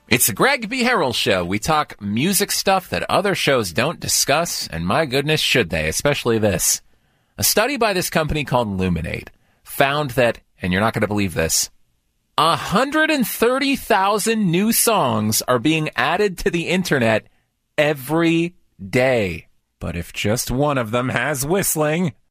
It's the Greg B. Harrell Show. We talk music stuff that other shows don't discuss, and my goodness, should they, especially this. A study by this company called Luminate found that, and you're not going to believe this, 130,000 new songs are being added to the internet every day. But if just one of them has whistling,